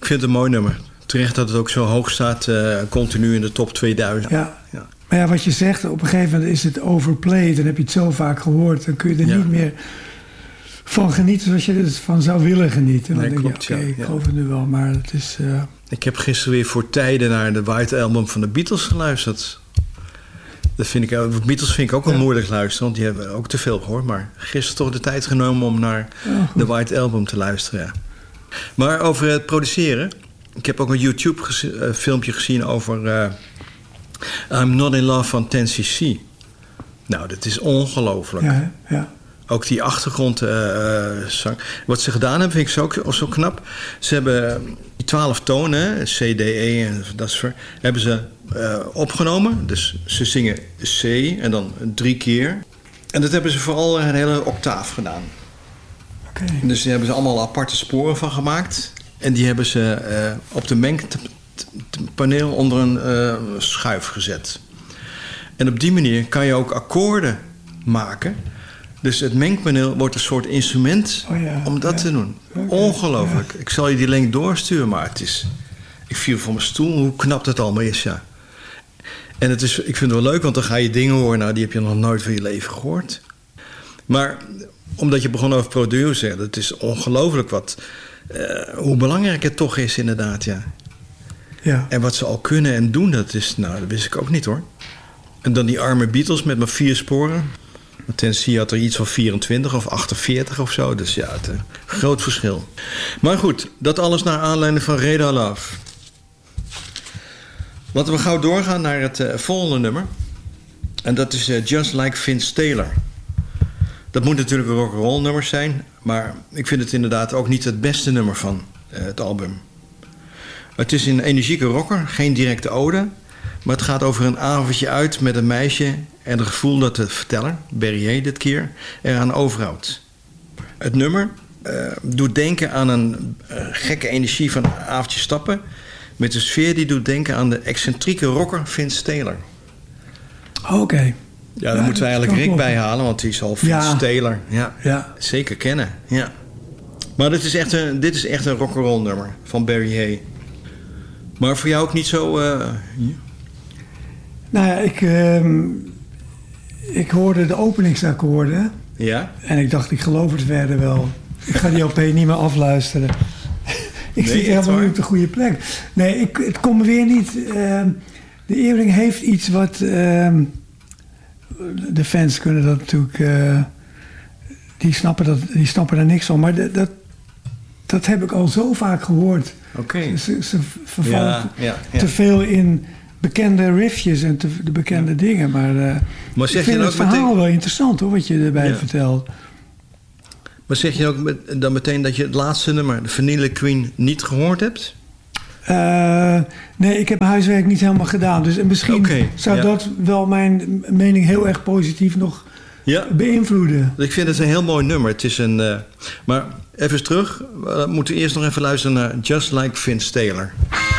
Ik vind het een mooi nummer. Terecht dat het ook zo hoog staat, continu in de top 2000. Ja. Maar ja, wat je zegt, op een gegeven moment is het overplayed. Dan heb je het zo vaak gehoord. Dan kun je er niet meer van genieten zoals je er van zou willen genieten. Dan denk klopt, je, oké, ik geloof het nu wel, maar het is... Ik heb gisteren weer voor tijden naar de White Album van de Beatles geluisterd. Dat vind ik, de Beatles vind ik ook wel moeilijk luisteren, want die hebben ook te veel gehoord. Maar gisteren toch de tijd genomen om naar de White Album te luisteren. Ja. Maar over het produceren. Ik heb ook een YouTube filmpje gezien over I'm Not In Love van 10cc. Nou, dat is ongelooflijk. Ja. Ook die achtergrondzang. Wat ze gedaan hebben, vind ik zo knap. Ze hebben die 12 tonen, C, D, E en dat soort, hebben ze opgenomen. Dus ze zingen C en dan 3 keer. En dat hebben ze vooral een hele octaaf gedaan. Okay. Dus daar hebben ze allemaal aparte sporen van gemaakt. En die hebben ze op de mengpaneel onder een schuif gezet. En op die manier kan je ook akkoorden maken. Dus het mengpaneel wordt een soort instrument om dat te doen. Okay. Ongelooflijk. Ja. Ik zal je die link doorsturen, maar het is... Ik viel van mijn stoel hoe knap dat allemaal is, ja. En ik vind het wel leuk, want dan ga je dingen horen... Nou, die heb je nog nooit van je leven gehoord. Maar omdat je begon over produceren... Het is ongelooflijk hoe belangrijk het toch is, inderdaad, ja. En wat ze al kunnen en doen, dat wist ik ook niet, hoor. En dan die arme Beatles met maar 4 sporen... Tennessee had er iets van 24 of 48 of zo. Dus ja, het groot verschil. Maar goed, dat alles naar aanleiding van Radar Love. Laten we gauw doorgaan naar het volgende nummer. En dat is Just Like Vince Taylor. Dat moet natuurlijk een rock'n'roll nummer zijn. Maar ik vind het inderdaad ook niet het beste nummer van het album. Het is een energieke rocker, geen directe ode... Maar het gaat over een avondje uit met een meisje... en het gevoel dat de verteller, Berrier dit keer, eraan overhoudt. Het nummer doet denken aan een gekke energie van een avondje stappen... met een sfeer die doet denken aan de excentrieke rocker Vince Taylor. Oké. Ja, daar moeten we eigenlijk Rick bij halen... want die is al Vince Taylor. Ja, zeker kennen. Ja. Maar dit is echt een rock'n'roll nummer van Berrier. Maar voor jou ook niet zo... Nou ja, ik hoorde de openingsakkoorden. Ja? En ik dacht, ik geloof het verder wel. Ik ga die LP niet meer afluisteren. Ik zit helemaal nu op de goede plek. Nee, het komt me weer niet... de Earring heeft iets wat... de fans kunnen dat natuurlijk... die snappen daar niks van. Maar dat heb ik al zo vaak gehoord. Oké. Ze vervallen te veel in... bekende riffjes en de bekende dingen. Maar zeg ik vind het verhaal wel interessant, hoor, wat je erbij vertelt. Maar zeg je ook dan meteen dat je het laatste nummer, de Vanilla Queen, niet gehoord hebt? Nee, ik heb mijn huiswerk niet helemaal gedaan. Dus misschien zou dat wel mijn mening heel erg positief nog beïnvloeden. Ik vind het een heel mooi nummer. Het is maar even terug. We moeten eerst nog even luisteren naar Just Like Vince Taylor.